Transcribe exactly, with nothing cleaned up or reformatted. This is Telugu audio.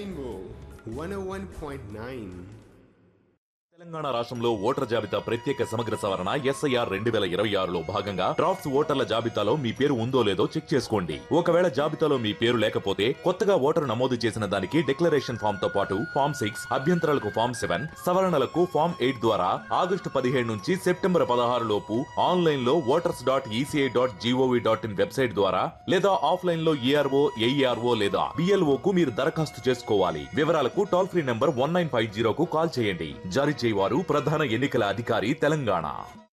Rainbow one oh one point nine. Telangana రాష్ట్రంలో ఓటర్ జాబితా ప్రత్యేక సమగ్ర సవరణ ఎస్ఐఆర్ రెండు వేల ఇరవై ఆరులో భాగంగా డ్రాఫ్ట్స్ ఓటర్ల జాబితాలో మీ పేరు ఉందో లేదో చెక్ చేసుకోండి. ఒకవేళ జాబితాలో మీ పేరు లేకపోతే కొత్తగా ఓటరు నమోదు చేసిన దానికి డిక్లరేషన్ ఫామ్ తో పాటు ఫామ్ సిక్స్ అభ్యంతరాలకు ఫామ్ సెవెన్ సవరణలకు ఫామ్ ఎయిట్ ద్వారా ఆగస్టు పదిహేడు నుంచి సెప్టెంబర్ పదహారు లోపు ఆన్లైన్ లో voters dot ECI dot GOV dot in website ద్వారా లేదా ఆఫ్లైన్ లో ఈఆర్ఓ ఏఈఆర్ఓ లేదా బిఎల్ఓ కు మీరు దరఖాస్తు చేసుకోవాలి. వివరాలకు toll free number one nine five zero కు కాల్ చేయండి. జారీ వారు ప్రధాన ఎన్నికల అధికారి తెలంగాణ.